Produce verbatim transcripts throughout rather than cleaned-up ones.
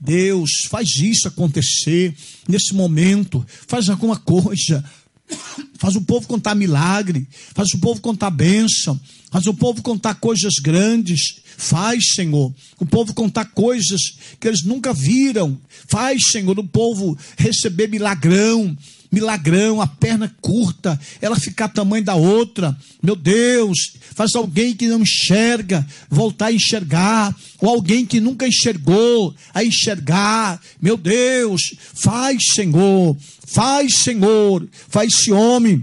Deus, faz isso acontecer nesse momento, faz alguma coisa, faz o povo contar milagre, faz o povo contar bênção, faz o povo contar coisas grandes, faz, Senhor, o povo contar coisas que eles nunca viram, faz, Senhor, o povo receber milagrão, milagrão, a perna curta, ela ficar tamanho da outra, meu Deus, faz alguém que não enxerga, voltar a enxergar, ou alguém que nunca enxergou, a enxergar, meu Deus, faz, Senhor, faz, Senhor, faz esse homem,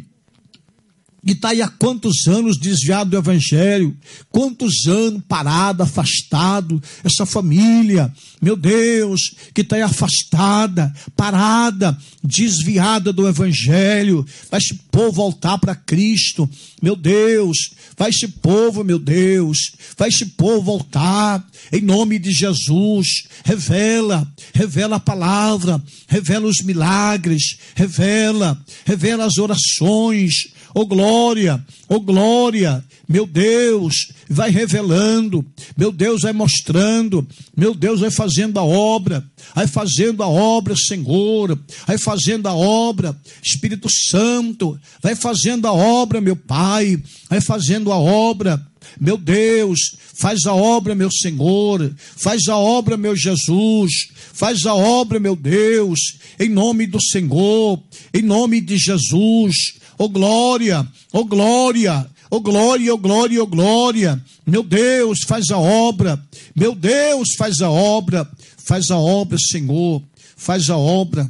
que está aí há quantos anos desviado do evangelho, quantos anos parado, afastado, essa família, meu Deus, que está aí afastada, parada, desviada do evangelho, vai esse povo voltar para Cristo, meu Deus, vai esse povo, meu Deus, vai esse povo voltar, em nome de Jesus, revela, revela a palavra, revela os milagres, revela, revela as orações, oh glória, oh glória, meu Deus, vai revelando, meu Deus vai mostrando, meu Deus vai fazendo a obra, vai fazendo a obra, Senhor, vai fazendo a obra, Espírito Santo, vai fazendo a obra, meu Pai, vai fazendo a obra, meu Deus, faz a obra, meu Senhor, faz a obra, meu Jesus, faz a obra, meu Deus, em nome do Senhor, em nome de Jesus. Oh glória, oh glória, oh glória, oh glória, oh glória, meu Deus, faz a obra, meu Deus, faz a obra, faz a obra, Senhor, faz a obra,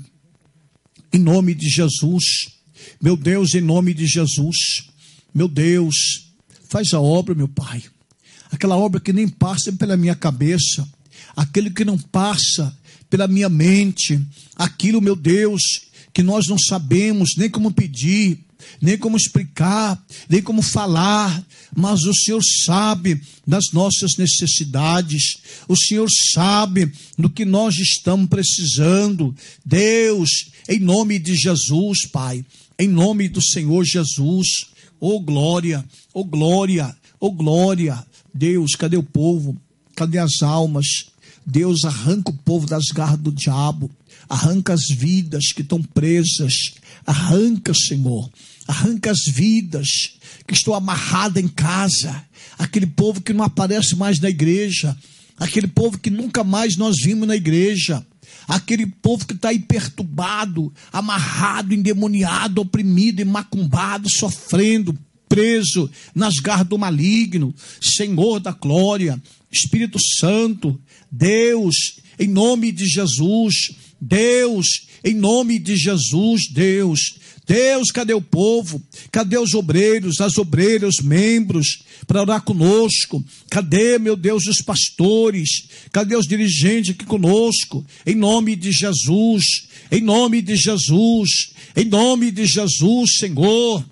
em nome de Jesus, meu Deus, em nome de Jesus, meu Deus, faz a obra, meu Pai, aquela obra que nem passa pela minha cabeça, aquele que não passa pela minha mente, aquilo, meu Deus, que nós não sabemos nem como pedir, nem como explicar, nem como falar, mas o Senhor sabe das nossas necessidades, o Senhor sabe do que nós estamos precisando. Deus, em nome de Jesus, Pai, em nome do Senhor Jesus, oh glória, oh glória, oh glória, Deus, cadê o povo? Cadê as almas? Deus, arranca o povo das garras do diabo, arranca as vidas que estão presas, arranca, Senhor, arranca as vidas que estão amarradas em casa, aquele povo que não aparece mais na igreja, aquele povo que nunca mais nós vimos na igreja, aquele povo que está aí perturbado, amarrado, endemoniado, oprimido, macumbado, sofrendo, preso nas garras do maligno. Senhor da glória, Espírito Santo, Deus, em nome de Jesus, Deus, em nome de Jesus, Deus, Deus, cadê o povo? Cadê os obreiros, as obreiras, os membros, para orar conosco? Cadê, meu Deus, os pastores? Cadê os dirigentes aqui conosco? Em nome de Jesus, em nome de Jesus, em nome de Jesus, Senhor,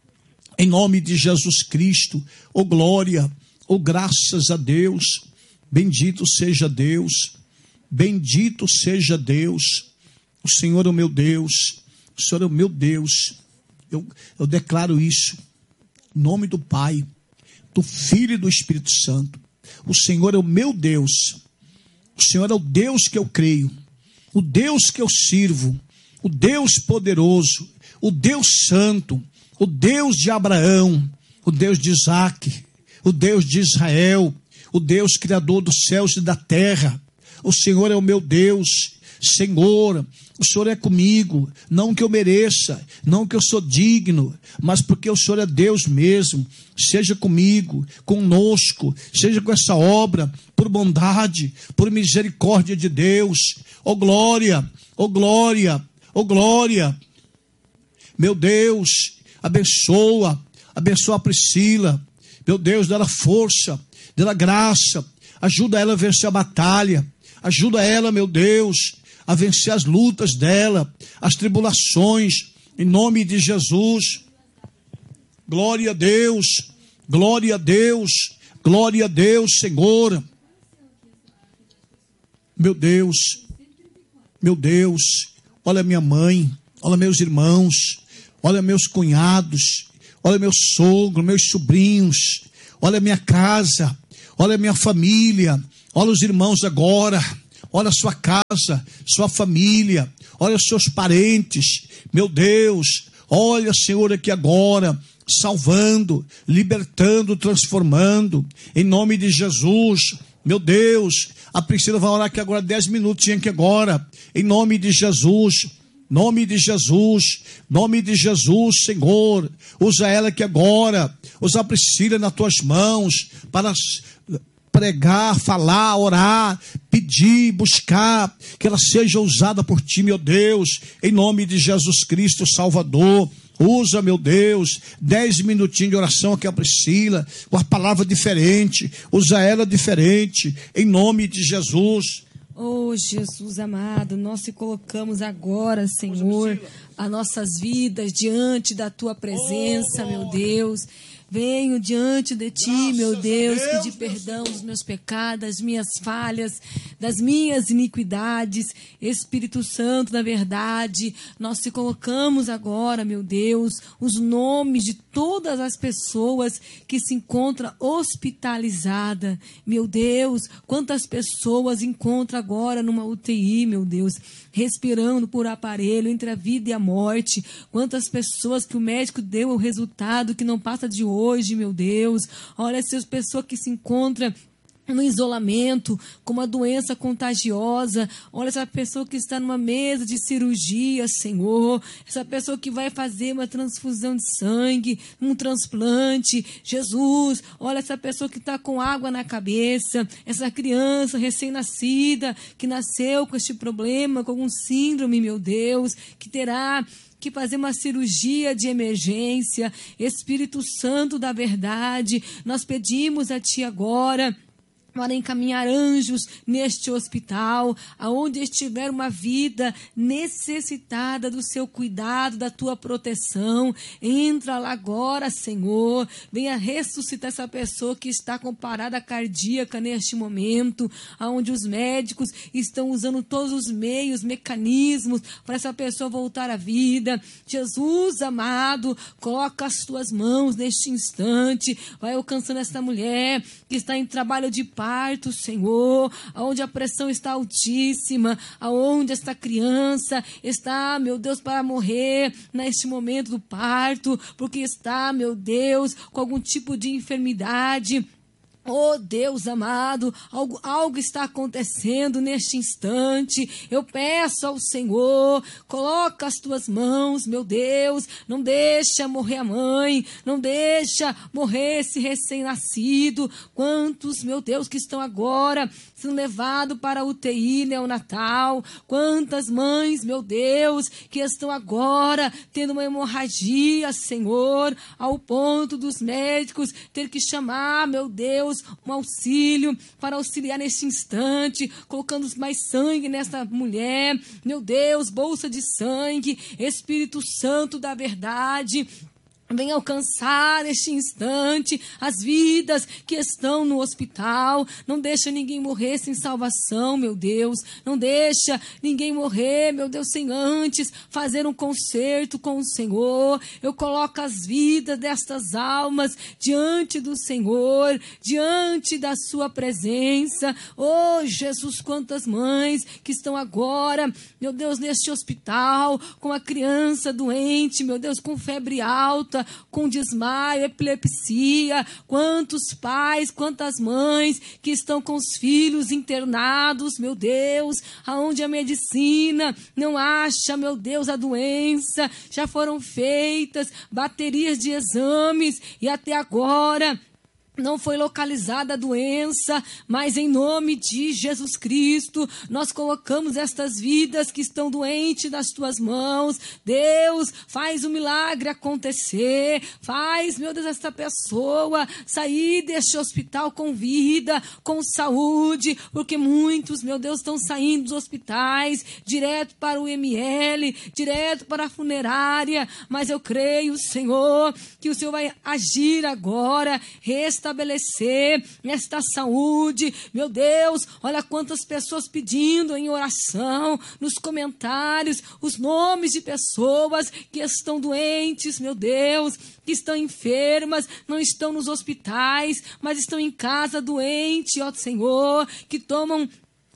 em nome de Jesus Cristo, oh glória, oh graças a Deus, bendito seja Deus, bendito seja Deus, o Senhor é o meu Deus, o Senhor é o meu Deus, eu, eu declaro isso, em nome do Pai, do Filho e do Espírito Santo, o Senhor é o meu Deus, o Senhor é o Deus que eu creio, o Deus que eu sirvo, o Deus poderoso, o Deus santo, o Deus de Abraão, o Deus de Isaac, o Deus de Israel, o Deus criador dos céus e da terra. O Senhor é o meu Deus, Senhor, o Senhor é comigo, não que eu mereça, não que eu sou digno, mas porque o Senhor é Deus mesmo. Seja comigo, conosco, seja com essa obra, por bondade, por misericórdia de Deus. Oh glória, oh glória, oh glória, meu Deus, abençoa, abençoa a Priscila, meu Deus, dá ela força, dá ela graça, ajuda ela a vencer a batalha, ajuda ela, meu Deus, a vencer as lutas dela, as tribulações, em nome de Jesus. Glória a Deus, glória a Deus, glória a Deus, Senhor. Meu Deus, meu Deus, olha minha mãe, olha meus irmãos, olha meus cunhados, olha meu sogro, meus sobrinhos, olha minha casa, olha minha família, olha os irmãos agora, olha a sua casa, sua família, olha os seus parentes, meu Deus, olha, Senhor, aqui agora, salvando, libertando, transformando, em nome de Jesus, meu Deus. A Priscila vai orar aqui agora dez minutinhos aqui agora, em nome de Jesus, nome de Jesus, nome de Jesus, Senhor, usa ela aqui agora, usa a Priscila nas tuas mãos, para pregar, falar, orar, pedir, buscar, que ela seja usada por ti, meu Deus, em nome de Jesus Cristo, Salvador. Usa, meu Deus, dez minutinhos de oração aqui a Priscila, com a palavra diferente, usa ela diferente, em nome de Jesus. Oh, Jesus amado, nós te colocamos agora, Senhor, as nossas vidas diante da tua presença, meu Deus. Venho diante de ti, meu Deus, pedir perdão dos meus pecados, das minhas falhas, das minhas iniquidades. Espírito Santo, na verdade, nós te colocamos agora, meu Deus, os nomes de todas as pessoas que se encontram hospitalizadas. Meu Deus, quantas pessoas encontram agora numa U T I, meu Deus, respirando por aparelho entre a vida e a morte. Quantas pessoas que o médico deu o resultado que não passa de hoje, meu Deus. Olha essas pessoas que se encontram no isolamento, com uma doença contagiosa. Olha essa pessoa que está numa mesa de cirurgia, Senhor. Essa pessoa que vai fazer uma transfusão de sangue, um transplante. Jesus, olha essa pessoa que está com água na cabeça. Essa criança recém-nascida que nasceu com este problema, com algum síndrome, meu Deus, que terá que fazer uma cirurgia de emergência. Espírito Santo da verdade, nós pedimos a Ti agora para encaminhar anjos neste hospital, aonde estiver uma vida necessitada do seu cuidado, da tua proteção. Entra lá agora, Senhor, venha ressuscitar essa pessoa que está com parada cardíaca neste momento, aonde os médicos estão usando todos os meios, mecanismos para essa pessoa voltar à vida. Jesus amado, coloca as tuas mãos neste instante, vai alcançando essa mulher que está em trabalho de parto, parto, Senhor, aonde a pressão está altíssima, aonde esta criança está, meu Deus, para morrer neste momento do parto, porque está, meu Deus, com algum tipo de enfermidade. Oh Deus amado, algo, algo está acontecendo neste instante. Eu peço ao Senhor, coloca as tuas mãos, meu Deus, não deixa morrer a mãe, não deixa morrer esse recém-nascido. Quantos, meu Deus, que estão agora sendo levados para a U T I neonatal, quantas mães, meu Deus, que estão agora tendo uma hemorragia, Senhor, ao ponto dos médicos ter que chamar, meu Deus, um auxílio para auxiliar neste instante, colocando mais sangue nessa mulher, meu Deus, bolsa de sangue, Espírito Santo da verdade, vem alcançar neste instante as vidas que estão no hospital. Não deixa ninguém morrer sem salvação, meu Deus. Não deixa ninguém morrer, meu Deus, sem antes fazer um concerto com o Senhor. Eu coloco as vidas destas almas diante do Senhor, diante da sua presença. Oh, Jesus, quantas mães que estão agora, meu Deus, neste hospital, com a criança doente, meu Deus, com febre alta, com desmaio, epilepsia. Quantos pais, quantas mães que estão com os filhos internados, meu Deus, aonde a medicina não acha, meu Deus, a doença. Já foram feitas baterias de exames e até agora não foi localizada a doença, mas em nome de Jesus Cristo, nós colocamos estas vidas que estão doentes nas tuas mãos. Deus, faz o milagre acontecer, faz, meu Deus, esta pessoa sair deste hospital com vida, com saúde, porque muitos, meu Deus, estão saindo dos hospitais, direto para o M L, direto para a funerária, mas eu creio, Senhor, que o Senhor vai agir agora, restaurar, estabelecer esta saúde. Meu Deus, olha quantas pessoas pedindo em oração, nos comentários, os nomes de pessoas que estão doentes, meu Deus, que estão enfermas, não estão nos hospitais, mas estão em casa doente, ó Senhor, que tomam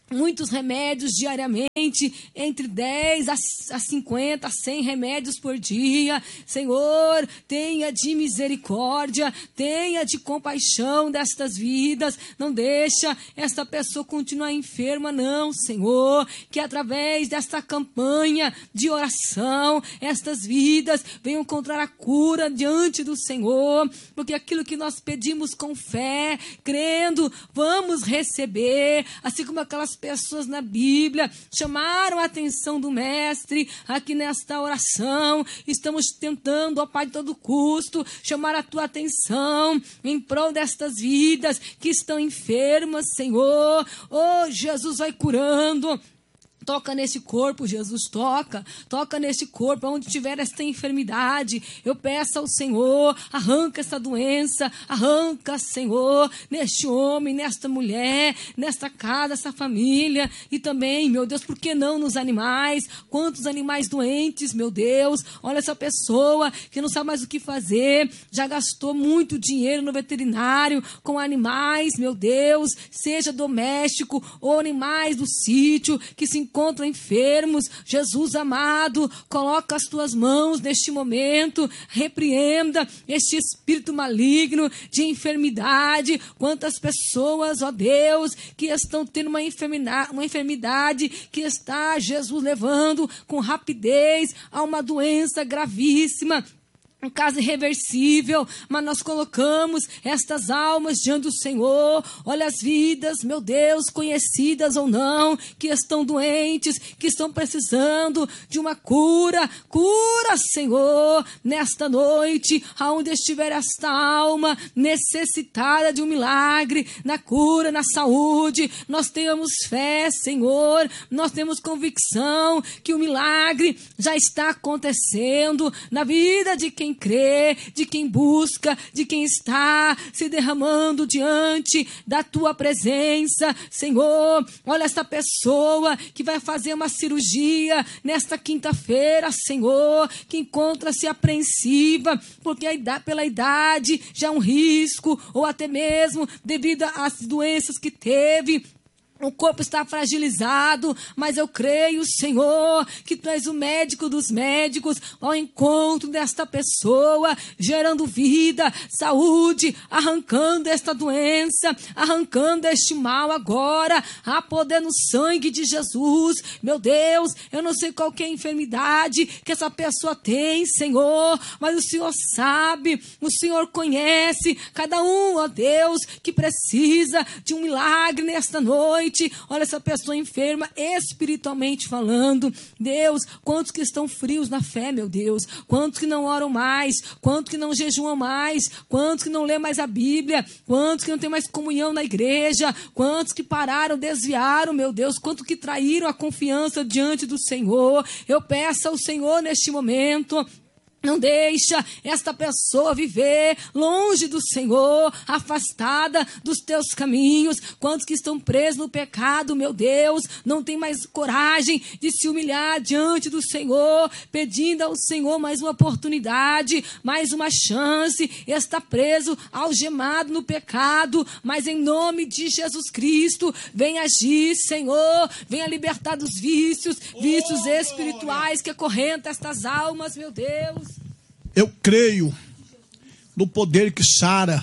muitos remédios diariamente, entre dez a cinquenta, a cem remédios por dia. Senhor, tenha de misericórdia, tenha de compaixão destas vidas. Não deixa esta pessoa continuar enferma, não, Senhor. Que através desta campanha de oração, estas vidas venham encontrar a cura diante do Senhor, porque aquilo que nós pedimos com fé, crendo, vamos receber, assim como aquelas pessoas na Bíblia chamaram a atenção do Mestre aqui nesta oração. Estamos tentando, ó Pai, de todo custo, chamar a tua atenção em prol destas vidas que estão enfermas, Senhor. Oh, Jesus, vai curando. Toca nesse corpo, Jesus, toca. Toca nesse corpo, onde tiver esta enfermidade. Eu peço ao Senhor, arranca essa doença, arranca, Senhor, neste homem, nesta mulher, nesta casa, essa família. E também, meu Deus, por que não nos animais? Quantos animais doentes, meu Deus. Olha essa pessoa que não sabe mais o que fazer, já gastou muito dinheiro no veterinário com animais, meu Deus, seja doméstico ou animais do sítio, que se encontram encontram enfermos. Jesus amado, coloca as tuas mãos neste momento, repreenda este espírito maligno de enfermidade. Quantas pessoas, ó Deus, que estão tendo uma enfermidade, uma enfermidade que está, Jesus, levando com rapidez a uma doença gravíssima, um caso irreversível, mas nós colocamos estas almas diante do Senhor. Olha as vidas, meu Deus, conhecidas ou não, que estão doentes, que estão precisando de uma cura. Cura, Senhor, nesta noite, aonde estiver esta alma necessitada de um milagre, na cura, na saúde. Nós temos fé, Senhor, nós temos convicção que o milagre já está acontecendo na vida de quem crê, de quem busca, de quem está se derramando diante da tua presença, Senhor. Olha essa pessoa que vai fazer uma cirurgia nesta quinta-feira, Senhor, que encontra-se apreensiva, porque a idade, pela idade já é um risco, ou até mesmo devido às doenças que teve. O corpo está fragilizado, mas eu creio, Senhor, que Tu és o médico dos médicos, ao encontro desta pessoa, gerando vida, saúde, arrancando esta doença, arrancando este mal agora, a poder no sangue de Jesus. Meu Deus, eu não sei qual que é a enfermidade que essa pessoa tem, Senhor, mas o Senhor sabe, o Senhor conhece cada um, ó Deus, que precisa de um milagre nesta noite. Olha essa pessoa enferma, espiritualmente falando. Deus, quantos que estão frios na fé, meu Deus, quantos que não oram mais, quantos que não jejuam mais, quantos que não lê mais a Bíblia, quantos que não tem mais comunhão na igreja, quantos que pararam, desviaram, meu Deus, quantos que traíram a confiança diante do Senhor. Eu peço ao Senhor neste momento, não deixa esta pessoa viver longe do Senhor, afastada dos teus caminhos. Quantos que estão presos no pecado, meu Deus, não tem mais coragem de se humilhar diante do Senhor, pedindo ao Senhor mais uma oportunidade, mais uma chance. Está preso, algemado no pecado, mas em nome de Jesus Cristo, vem agir, Senhor, venha libertar dos vícios, vícios espirituais que acorrentam estas almas, meu Deus. Eu creio no poder que sara.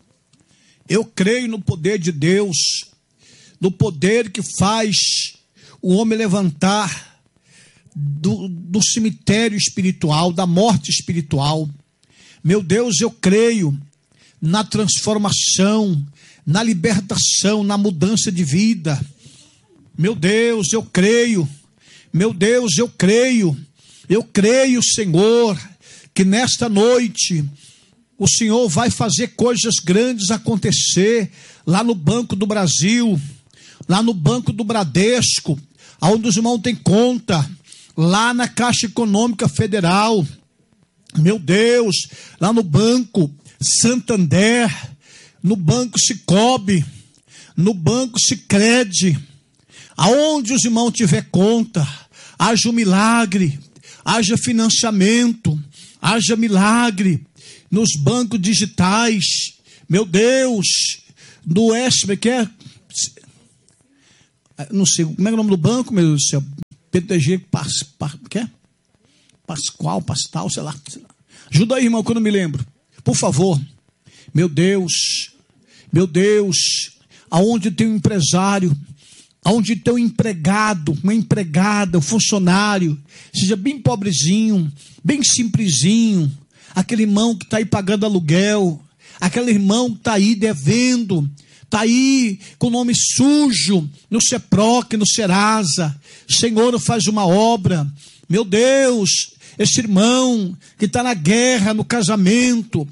Eu creio no poder de Deus, no poder que faz o homem levantar do, do cemitério espiritual, da morte espiritual. Meu Deus, eu creio na transformação, na libertação, na mudança de vida. Meu Deus, eu creio. Meu Deus, eu creio. Eu creio, Senhor, que nesta noite o Senhor vai fazer coisas grandes acontecer lá no Banco do Brasil, lá no Banco do Bradesco, onde os irmãos têm conta, lá na Caixa Econômica Federal. Meu Deus, lá no Banco Santander, no Banco Sicoob, no Banco Sicredi, aonde os irmãos tiver conta, haja um milagre, haja financiamento, haja milagre nos bancos digitais. Meu Deus, no S B, que é Não sei, como é o nome do banco, meu Deus do céu? B T G Pas, Pas, quê? Pascoal, Pastal, sei lá, sei lá. Ajuda aí, irmão, que eu não me lembro. Por favor. Meu Deus, meu Deus, aonde tem um empresário, aonde tem um empregado, uma empregada, um funcionário, seja bem pobrezinho, bem simplesinho, aquele irmão que está aí pagando aluguel, aquele irmão que está aí devendo, está aí com o nome sujo, no Seproc, no Serasa. Senhor, faz uma obra. Meu Deus, esse irmão que está na guerra, no casamento.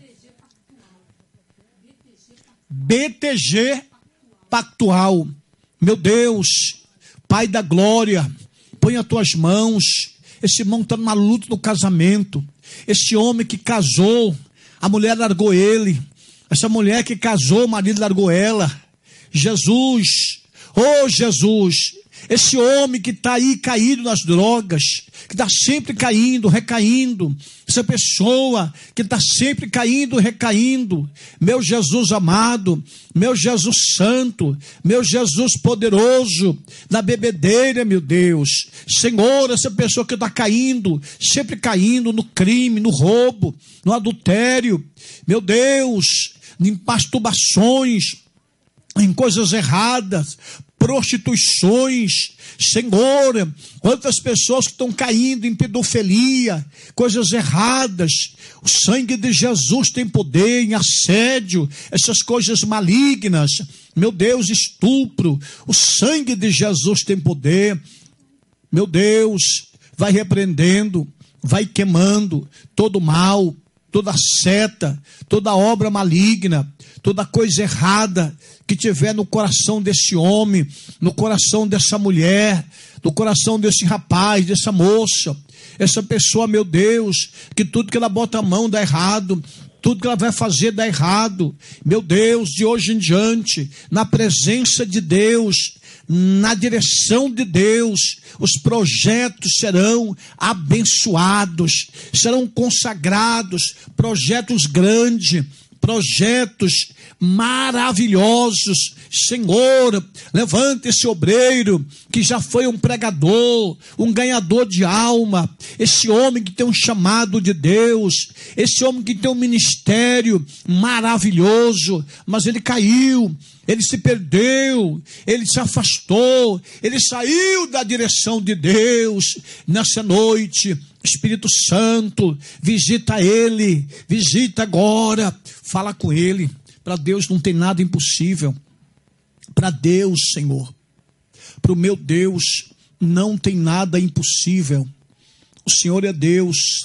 B T G Pactual. Meu Deus, Pai da glória, põe as tuas mãos. Esse irmão está numa luta do casamento. Esse homem que casou, a mulher largou ele. Essa mulher que casou, o marido largou ela. Jesus, oh Jesus, esse homem que está aí caído nas drogas, que está sempre caindo, recaindo, essa pessoa que está sempre caindo, recaindo, meu Jesus amado, meu Jesus santo, meu Jesus poderoso, na bebedeira, meu Deus, Senhor, essa pessoa que está caindo, sempre caindo no crime, no roubo, no adultério, meu Deus, em masturbações, em coisas erradas, prostituições, Senhor, quantas pessoas que estão caindo em pedofilia, coisas erradas, o sangue de Jesus tem poder em assédio, essas coisas malignas, meu Deus, estupro, o sangue de Jesus tem poder, meu Deus, vai repreendendo, vai queimando todo mal, toda seta, toda obra maligna, toda coisa errada que tiver no coração desse homem, no coração dessa mulher, no coração desse rapaz, dessa moça, essa pessoa, meu Deus, que tudo que ela bota a mão dá errado, tudo que ela vai fazer dá errado, meu Deus, de hoje em diante, na presença de Deus, na direção de Deus, os projetos serão abençoados, serão consagrados, projetos grandes, projetos maravilhosos. Senhor, levanta esse obreiro que já foi um pregador, um ganhador de alma, esse homem que tem um chamado de Deus, esse homem que tem um ministério maravilhoso, mas ele caiu, ele se perdeu, ele se afastou, ele saiu da direção de Deus. Nessa noite, Espírito Santo, visita ele, visita agora, fala com ele. Para Deus não tem nada impossível. Para Deus, Senhor, para o meu Deus não tem nada impossível. O Senhor é Deus,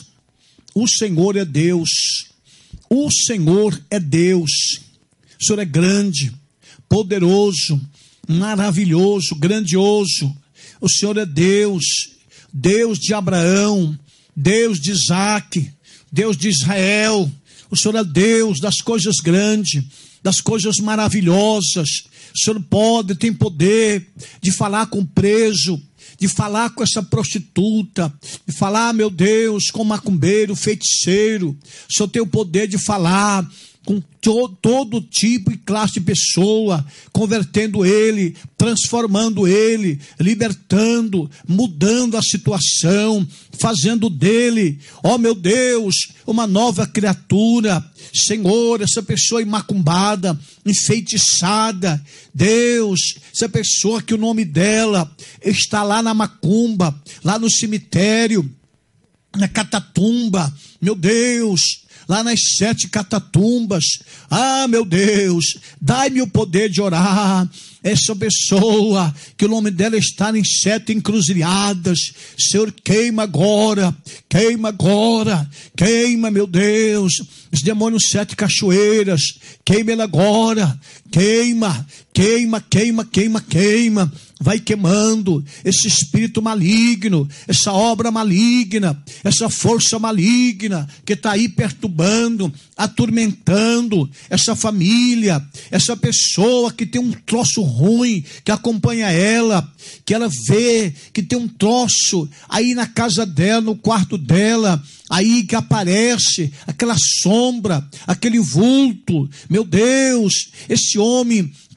o Senhor é Deus, o Senhor é Deus. O Senhor é grande, poderoso, maravilhoso, grandioso. O Senhor é Deus, Deus de Abraão, Deus de Isaac, Deus de Israel. O Senhor é Deus das coisas grandes, das coisas maravilhosas. O Senhor pode, tem poder de falar com o preso, de falar com essa prostituta, de falar, meu Deus, com o macumbeiro, feiticeiro. O Senhor tem o poder de falar com to, todo tipo e classe de pessoa, convertendo ele, transformando ele, libertando, mudando a situação, fazendo dele, ó meu Deus, uma nova criatura. Senhor, essa pessoa macumbada, enfeitiçada, Deus, essa pessoa que o nome dela está lá na macumba, lá no cemitério, na catatumba, meu Deus, lá nas sete catatumbas, ah meu Deus, dai-me o poder de orar. Essa pessoa, que o nome dela está em sete encruzilhadas, Senhor, queima agora, queima agora, queima, meu Deus, os demônios sete cachoeiras, queima ela agora, queima, queima, queima, queima, queima, vai queimando esse espírito maligno, essa obra maligna, essa força maligna que está aí perturbando, atormentando essa família, essa pessoa que tem um troço ruim, que acompanha ela, que ela vê que tem um troço aí na casa dela, no quarto dela, aí que aparece aquela sombra, aquele vulto, meu Deus, esse homem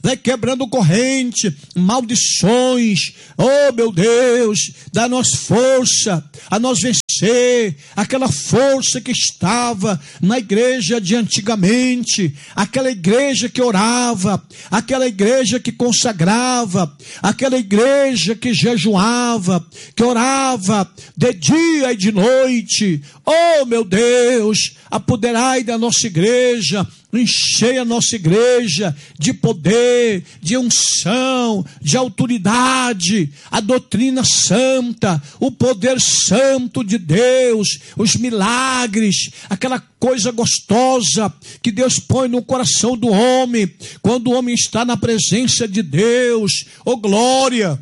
vai quebrando corrente, maldições. Oh meu Deus, dá-nos força a nós vencer aquela força que estava na igreja de antigamente, aquela igreja que orava, aquela igreja que consagrava, aquela igreja que jejuava, que orava de dia e de noite. Oh meu Deus, apoderai da nossa igreja, enchei a nossa igreja de poder, de unção, de autoridade, a doutrina santa, o poder santo de Deus, os milagres, aquela coisa gostosa que Deus põe no coração do homem, quando o homem está na presença de Deus. Oh glória!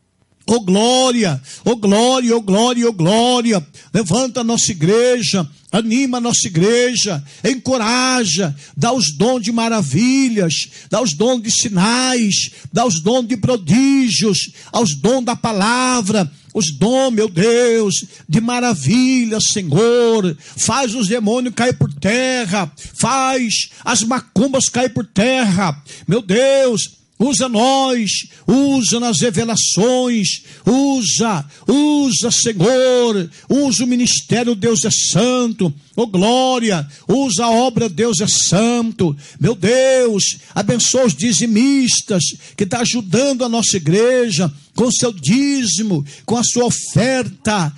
Oh glória, oh glória, oh glória, oh glória. Levanta a nossa igreja, anima a nossa igreja, encoraja, dá os dons de maravilhas, dá os dons de sinais, dá os dons de prodígios, aos dons da palavra, os dons, meu Deus, de maravilha, Senhor. Faz os demônios cair por terra, faz as macumbas cair por terra, meu Deus. Usa nós, usa nas revelações, usa, usa, Senhor, usa o ministério, Deus é santo, oh glória, usa a obra, Deus é santo, meu Deus, abençoa os dizimistas, que está ajudando a nossa igreja, com seu dízimo, com a sua oferta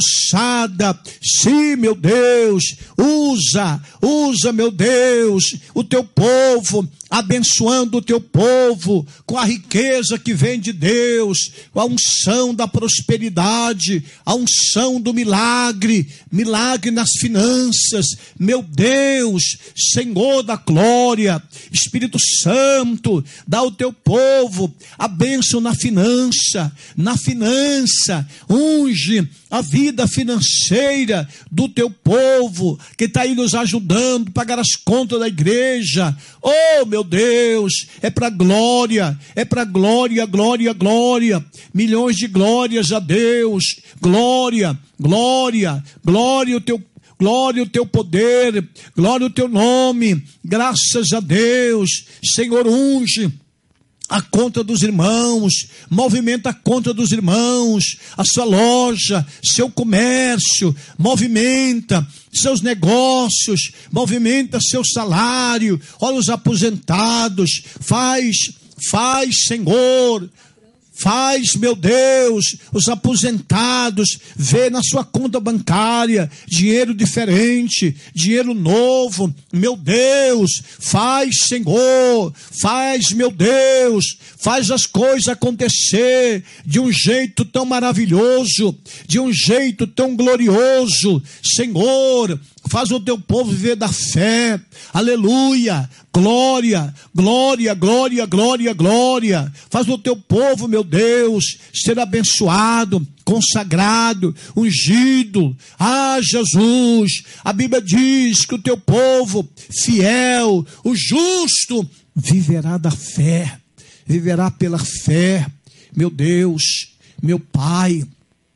alçada. Sim, meu Deus, usa, usa, meu Deus, o teu povo, abençoando o teu povo, com a riqueza que vem de Deus, com a unção da prosperidade, a unção do milagre, milagre nas finanças, meu Deus, Senhor da glória, Espírito Santo, dá ao teu povo a bênção na finança, na finança, unge a vida financeira do teu povo, que está aí nos ajudando a pagar as contas da igreja. Oh meu Deus, é para glória, é para glória, glória, glória, milhões de glórias a Deus, glória, glória, glória o teu glória o teu poder, glória o teu nome, graças a Deus. Senhor, unge a conta dos irmãos, movimenta a conta dos irmãos, a sua loja, seu comércio, movimenta seus negócios, movimenta seu salário, olha os aposentados, faz, faz, Senhor, faz, meu Deus, os aposentados, vê na sua conta bancária, dinheiro diferente, dinheiro novo, meu Deus, faz, Senhor, faz, meu Deus, faz as coisas acontecer de um jeito tão maravilhoso, de um jeito tão glorioso, Senhor, faz o teu povo viver da fé, aleluia, glória, glória, glória, glória, glória, faz o teu povo, meu Deus, ser abençoado, consagrado, ungido. Ah, Jesus, a Bíblia diz que o teu povo fiel, o justo, viverá da fé, viverá pela fé, meu Deus, meu Pai,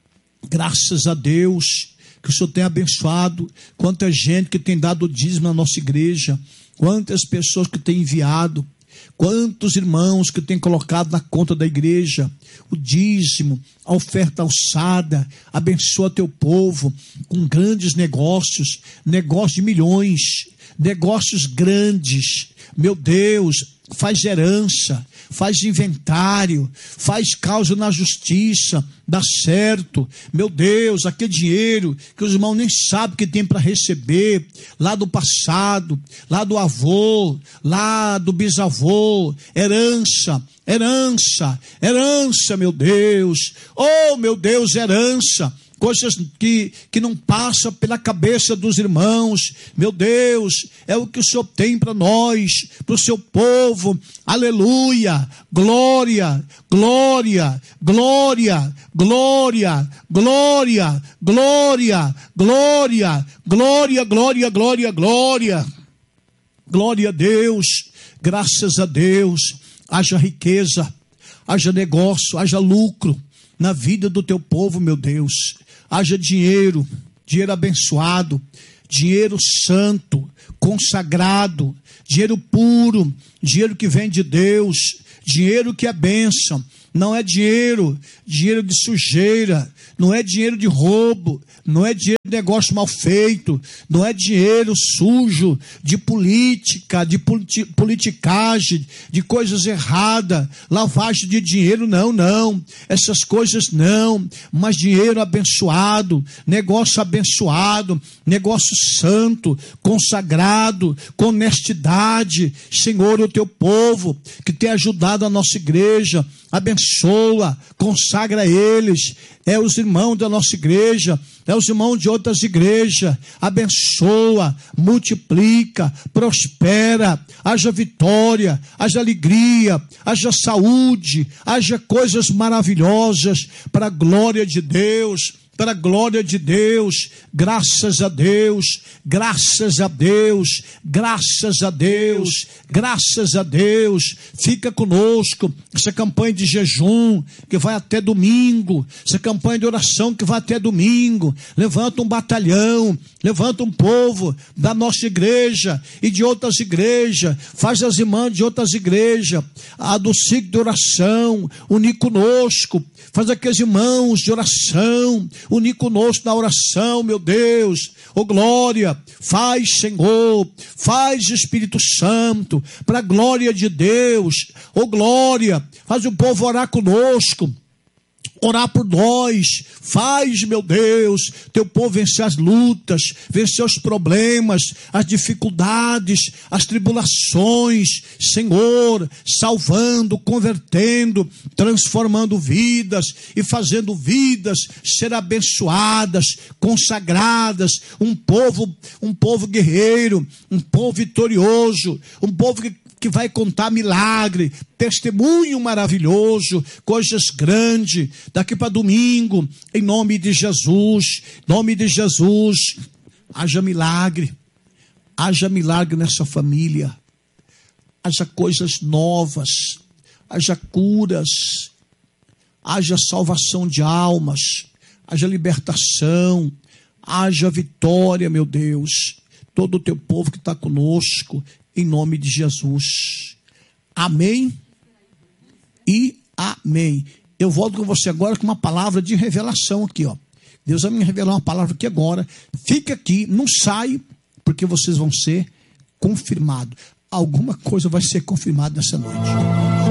graças a Deus, que o Senhor tem abençoado, quanta gente que tem dado o dízimo na nossa igreja, quantas pessoas que tem enviado, quantos irmãos que tem colocado na conta da igreja, o dízimo, a oferta alçada. Abençoa teu povo com grandes negócios, negócios de milhões, negócios grandes, meu Deus, faz herança, faz inventário, faz causa na justiça, dá certo, meu Deus, aquele dinheiro que os irmãos nem sabem que tem para receber, lá do passado, lá do avô, lá do bisavô, herança, herança, herança, meu Deus, oh meu Deus, herança, coisas que, que não passam pela cabeça dos irmãos, meu Deus, é o que o Senhor tem para nós, para o seu povo, aleluia, glória, glória, glória, glória, glória, glória, glória, glória, glória, glória, glória, glória a Deus, graças a Deus, haja riqueza, haja negócio, haja lucro na vida do teu povo, meu Deus, haja dinheiro, dinheiro abençoado, dinheiro santo, consagrado, dinheiro puro, dinheiro que vem de Deus, dinheiro que é bênção. Não é dinheiro, dinheiro de sujeira, não é dinheiro de roubo, não é dinheiro de negócio mal feito, não é dinheiro sujo de política, de politi- politicagem, de coisas erradas, lavagem de dinheiro, não, não, essas coisas não, mas dinheiro abençoado, negócio abençoado, negócio santo, consagrado, com honestidade. Senhor, o teu povo que tem ajudado a nossa igreja, abençoa, consagra eles, é os irmãos da nossa igreja, é os irmãos de outras igrejas, abençoa, multiplica, prospera, haja vitória, haja alegria, haja saúde, haja coisas maravilhosas para a glória de Deus. Para a glória de Deus, graças a Deus, graças a Deus, graças a Deus, graças a Deus. Fica conosco, essa campanha de jejum que vai até domingo, essa campanha de oração que vai até domingo. Levanta um batalhão, levanta um povo da nossa igreja e de outras igrejas, faz as irmãs de outras igrejas, a do ciclo de oração, unir conosco, faz aqueles irmãos de oração, unir conosco na oração, meu Deus, ô glória, faz Senhor, faz Espírito Santo, para a glória de Deus, ô glória, faz o povo orar conosco, orar por nós, faz, meu Deus, teu povo vencer as lutas, vencer os problemas, as dificuldades, as tribulações, Senhor, salvando, convertendo, transformando vidas e fazendo vidas ser abençoadas, consagradas, um povo, um povo guerreiro, um povo vitorioso, um povo que que vai contar milagre, testemunho maravilhoso, coisas grandes, daqui para domingo, em nome de Jesus, em nome de Jesus, haja milagre, haja milagre nessa família, haja coisas novas, haja curas, haja salvação de almas, haja libertação, haja vitória, meu Deus, todo o teu povo que está conosco, em nome de Jesus. Amém e amém. Eu volto com você agora com uma palavra de revelação aqui, ó. Deus vai me revelar uma palavra aqui agora. Fica aqui, não sai, porque vocês vão ser confirmados. Alguma coisa vai ser confirmada nessa noite.